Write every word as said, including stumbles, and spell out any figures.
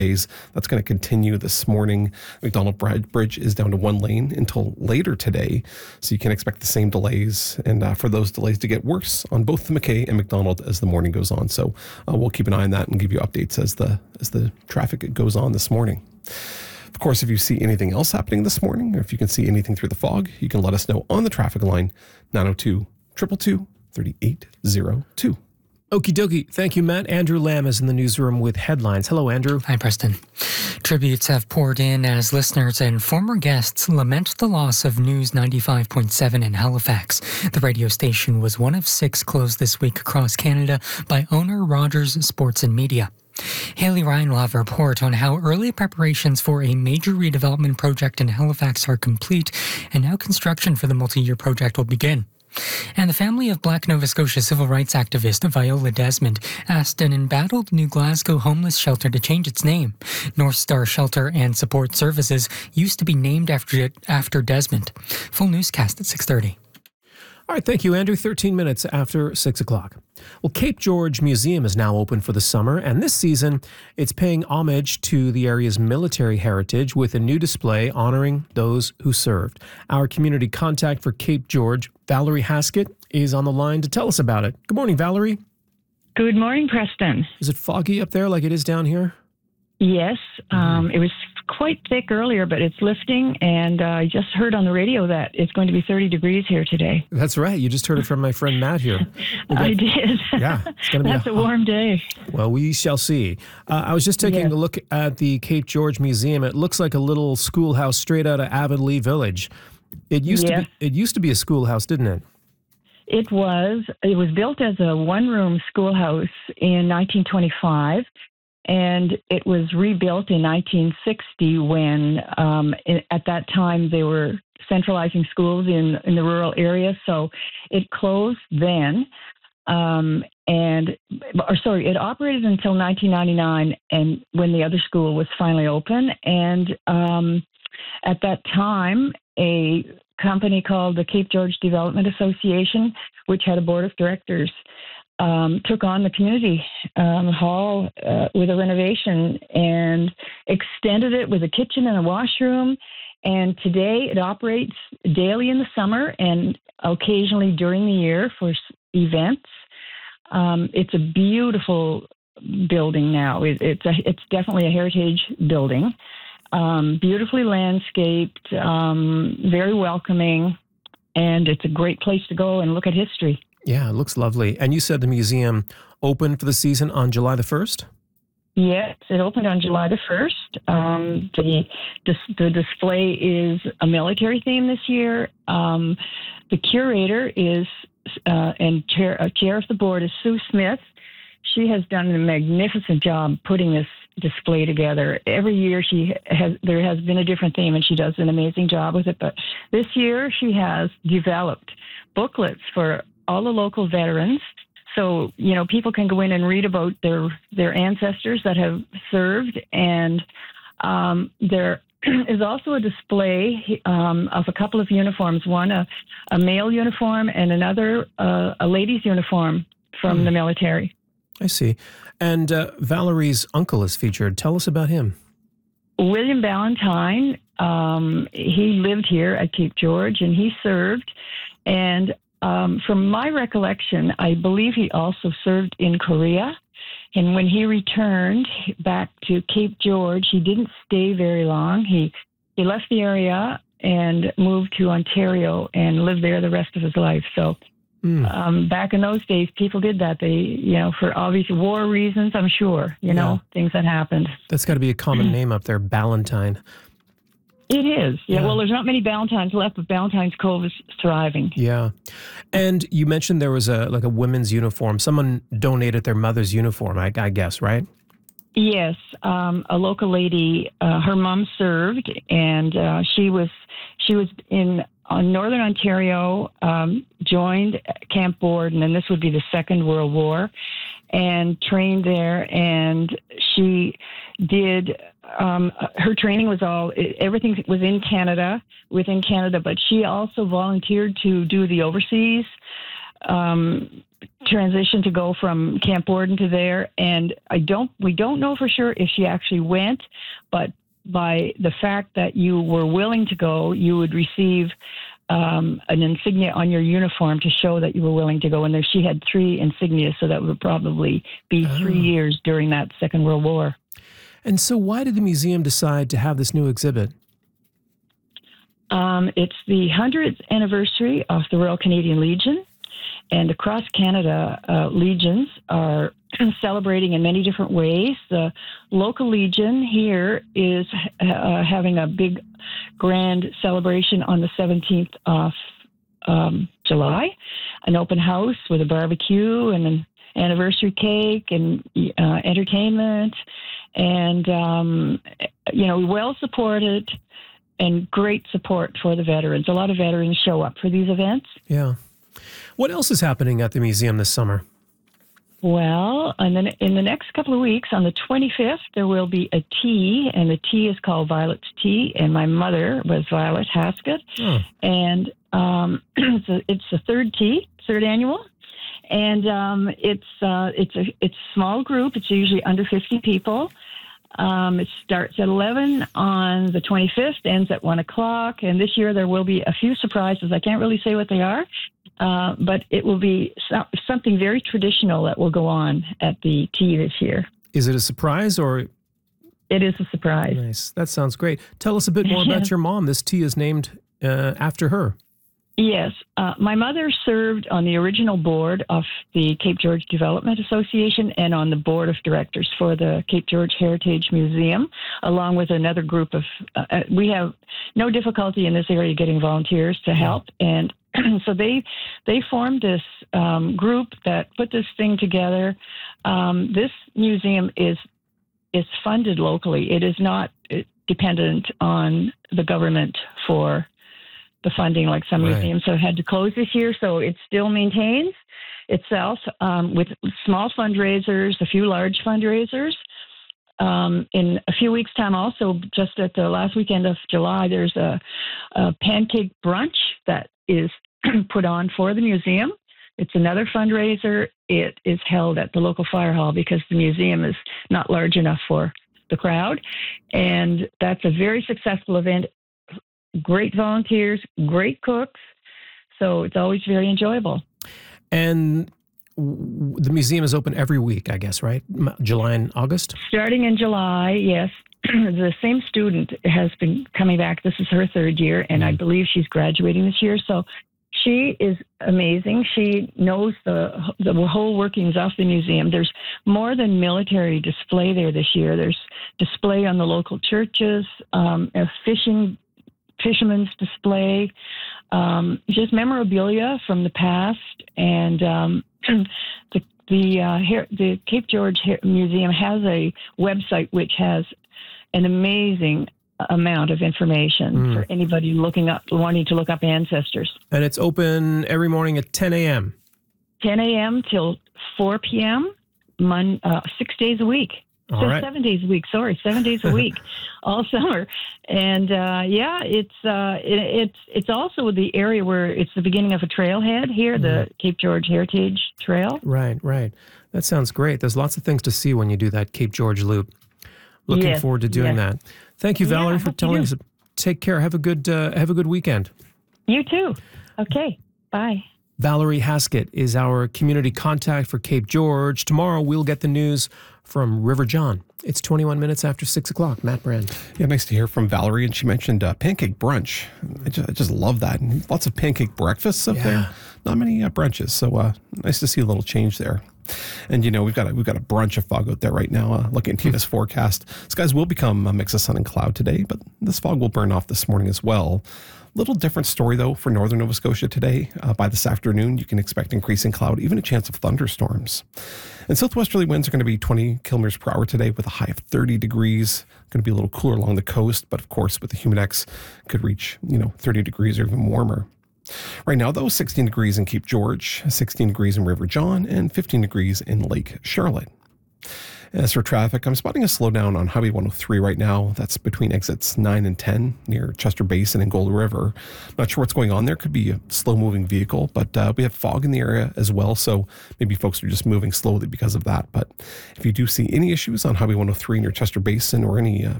days. That's going to continue this morning. McDonald Bridge is down to one lane until later today, so you can expect the same delays, and uh, for those delays to get worse on both the McKay and McDonald as the morning goes on. So uh, we'll keep an eye on that and give you updates as the as the traffic goes on this morning. Of course, if you see anything else happening this morning, or if you can see anything through the fog, you can let us know on the traffic line, nine oh two, two two two, three eight oh two. Okie dokie. Thank you, Matt. Andrew Lamb is in the newsroom with headlines. Hello, Andrew. Hi, Preston. Tributes have poured in as listeners and former guests lament the loss of News ninety-five point seven in Halifax. The radio station was one of six closed this week across Canada by owner Rogers Sports and Media. Haley Ryan will have a report on how early preparations for a major redevelopment project in Halifax are complete and how construction for the multi-year project will begin. And the family of Black Nova Scotia civil rights activist Viola Desmond asked an embattled New Glasgow homeless shelter to change its name. North Star Shelter and Support Services used to be named after after Desmond. Full newscast at six thirty. All right, thank you, Andrew. thirteen minutes after six o'clock. Well, Cape George Museum is now open for the summer, and this season it's paying homage to the area's military heritage with a new display honoring those who served. Our community contact for Cape George, Valerie Haskett, is on the line to tell us about it. Good morning, Valerie. Good morning, Preston. Is it foggy up there like it is down here? Yes, um, it was quite thick earlier, but it's lifting, and uh, I just heard on the radio that it's going to be thirty degrees here today. That's right. You just heard it from my friend Matt here. We'll get, I did. Yeah. It's gonna be That's a, a warm day. Well, we shall see. Uh, I was just taking yes. a look at the Cape George Museum. It looks like a little schoolhouse straight out of Avonlea Village. It used yes. to be, it used to be a schoolhouse, didn't it? It was. It was built as a one-room schoolhouse in nineteen twenty-five. And it was rebuilt in nineteen sixty when, um, at that time, they were centralizing schools in, in the rural area. So it closed then. Um, and, or sorry, it operated until nineteen ninety-nine, and when the other school was finally open. And um, at that time, a company called the Cape George Development Association, which had a board of directors, Um, took on the community um, hall uh, with a renovation and extended it with a kitchen and a washroom. And today it operates daily in the summer and occasionally during the year for events. Um, it's a beautiful building now. It, it's a, it's definitely a heritage building. Um, beautifully landscaped, um, very welcoming, and it's a great place to go and look at history. Yeah, it looks lovely. And you said the museum opened for the season on July the first? Yes, it opened on July the first. Um, the, the display is a military theme this year. Um, the curator is, uh, and chair, uh, chair of the board is Sue Smith. She has done a magnificent job putting this display together. Every year she has, there has been a different theme, and she does an amazing job with it. But this year she has developed booklets for all the local veterans. So, you know, people can go in and read about their, their ancestors that have served. And um, there is also a display um, of a couple of uniforms, one a, a male uniform and another uh, a lady's uniform from mm. the military. I see. And uh, Valerie's uncle is featured. Tell us about him. William Ballantyne. Um, he lived here at Cape George, and he served. And Um, from my recollection, I believe he also served in Korea. And when he returned back to Cape George, he didn't stay very long. He he left the area and moved to Ontario and lived there the rest of his life. So mm. um, back in those days, people did that. They, you know, for obvious war reasons, I'm sure, you know, yeah. things that happened. That's got to be a common name up there, Ballantyne. It is. Yeah, yeah. Well, there's not many Ballantynes left, but Ballantyne's Cove is thriving. Yeah. And you mentioned there was a like a women's uniform. Someone donated their mother's uniform, I, I guess, right? Yes. Um, a local lady, uh, her mom served, and uh, she was she was in on Northern Ontario, um, joined Camp Borden, and this would be the Second World War, and trained there, and she did... Um, her training was all, everything was in Canada, within Canada, but she also volunteered to do the overseas um, transition to go from Camp Borden to there, and I don't. We don't know for sure if she actually went, but by the fact that you were willing to go, you would receive um, an insignia on your uniform to show that you were willing to go. And there, she had three insignias, so that would probably be oh. three years during that Second World War. And so, why did the museum decide to have this new exhibit? Um, it's the hundredth anniversary of the Royal Canadian Legion. And across Canada, uh, legions are celebrating in many different ways. The local legion here is uh, having a big, grand celebration on the seventeenth of um, July, an open house with a barbecue and an anniversary cake and uh, entertainment, and um, you know, well supported and great support for the veterans. A lot of veterans show up for these events. Yeah. What else is happening at the museum this summer? Well, and then in the next couple of weeks, on the twenty-fifth, there will be a tea, and the tea is called Violet's Tea, and my mother was Violet Haskett. Oh. And um, it's, a, it's the third tea, third annual, and um, it's uh, it's a it's a small group. It's usually under fifty people. Um, it starts at eleven on the twenty-fifth, ends at one o'clock, and this year there will be a few surprises. I can't really say what they are. Uh, but it will be so, something very traditional that will go on at the tea this year. Is it a surprise or? It is a surprise. Nice. That sounds great. Tell us a bit more about your mom. This tea is named uh, after her. Yes. Uh, my mother served on the original board of the Cape George Development Association and on the board of directors for the Cape George Heritage Museum, along with another group of, uh, we have no difficulty in this area getting volunteers to help. And so they they formed this um, group that put this thing together. Um, this museum is is funded locally. It is not dependent on the government for the funding like some right. museums have had to close this year. So it still maintains itself um, with small fundraisers, a few large fundraisers. Um, in a few weeks' time also, just at the last weekend of July, there's a, a pancake brunch that is put on for the museum. It's another fundraiser. It is held at the local fire hall because the museum is not large enough for the crowd. And that's a very successful event. Great volunteers, great cooks. So it's always very enjoyable. And the museum is open every week, I guess, right? July and August? Starting in July, yes. The same student has been coming back. This is her third year, and mm. I believe she's graduating this year. So she is amazing. She knows the the whole workings of the museum. There's more than military display there this year. There's display on the local churches, um, a fishing fisherman's display, um, just memorabilia from the past, and um, the the, uh, Her- the Cape George Her- Museum has a website which has an amazing amount of information mm. for anybody looking up, wanting to look up ancestors. And it's open every morning at ten a.m. ten a.m. till four p.m. Mon- uh, six days a week. All so right. seven days a week. Sorry, seven days a week, all summer. And uh, yeah, it's uh, it, it's it's also the area where it's the beginning of a trailhead here, mm. the Cape George Heritage Trail. Right, right. That sounds great. There's lots of things to see when you do that Cape George loop. Looking yes, forward to doing yes. that. Thank you, Valerie, yeah, for telling us. Take care. Have a good uh, have a good weekend. You too. Okay. Bye. Valerie Haskett is our community contact for Cape George. Tomorrow we'll get the news from River John. It's twenty-one minutes after six o'clock. Matt Brand. Yeah, nice to hear from Valerie. And she mentioned uh, pancake brunch. I just, I just love that. And lots of pancake breakfasts up yeah. there. Not many uh, brunches. So uh, nice to see a little change there. And, you know, we've got a, we've got a bunch of fog out there right now. Uh, looking at Tina's forecast. Skies will become a mix of sun and cloud today, but this fog will burn off this morning as well. Little different story, though, for northern Nova Scotia today. Uh, by this afternoon, you can expect increasing cloud, even a chance of thunderstorms. And southwesterly winds are going to be twenty kilometers per hour today with a high of thirty degrees. Going to be a little cooler along the coast, but of course, with the Humidex, could reach, you know, thirty degrees or even warmer. Right now, though, sixteen degrees in Cape George, sixteen degrees in River John, and fifteen degrees in Lake Charlotte. As for traffic, I'm spotting a slowdown on Highway one oh three right now. That's between exits nine and ten near Chester Basin and Gold River. Not sure what's going on there. Could be a slow-moving vehicle, but uh, we have fog in the area as well, so maybe folks are just moving slowly because of that. But if you do see any issues on Highway one oh three near Chester Basin or any uh,